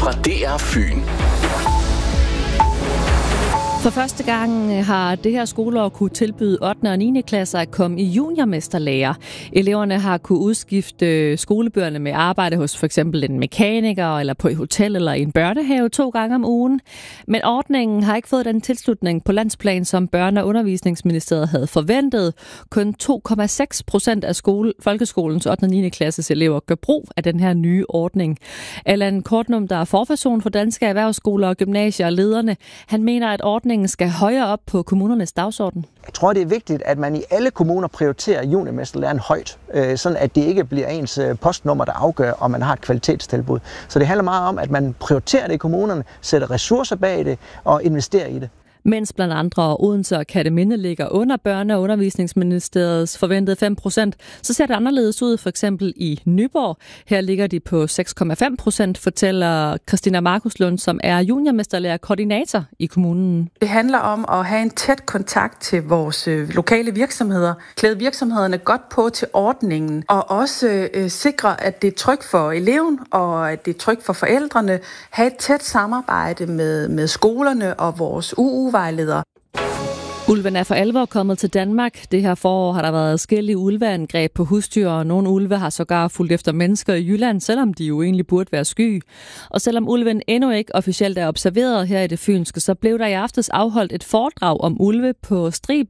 fra DR Fyn. For første gang har det her skoleår kunne tilbyde 8. og 9. klasser at komme i juniormesterlærer. Eleverne har kunne udskifte skolebøgerne med arbejde hos for eksempel en mekaniker, eller på et hotel eller i en børnehave 2 gange om ugen. Men ordningen har ikke fået den tilslutning på landsplan, som Børne- og Undervisningsministeriet havde forventet. Kun 2,6% af folkeskolens 8. og 9. klasses elever gør brug af den her nye ordning. Allan Kortnum, der er forperson for Danske Erhvervsskoler og Gymnasier og lederne, han mener, at ordningen skal højere op på kommunernes dagsorden. Jeg tror, det er vigtigt, at man i alle kommuner prioriterer juniormesterlæren højt, sådan at det ikke bliver ens postnummer, der afgør, om man har et kvalitetstilbud. Så det handler meget om, at man prioriterer det i kommunerne, sætter ressourcer bag det og investerer i det. Mens blandt andre Odense og Kerteminde ligger under Børne- og Undervisningsministeriets forventede 5%, så ser det anderledes ud for eksempel i Nyborg. Her ligger de på 6,5%, fortæller Christina Markuslund, som er juniormesterlærer-koordinator i kommunen. Det handler om at have en tæt kontakt til vores lokale virksomheder, klæde virksomhederne godt på til ordningen, og også sikre, at det er trygt for eleven, og at det er trygt for forældrene. Have et tæt samarbejde med skolerne og vores UU-vejledere. Ulven er for alvor kommet til Danmark. Det her forår har der været adskillige ulveangreb på husdyr, og nogle ulve har sågar fulgt efter mennesker i Jylland, selvom de jo egentlig burde være sky. Og selvom ulven endnu ikke officielt er observeret her i det fynske, så blev der i aftes afholdt et foredrag om ulve på Strib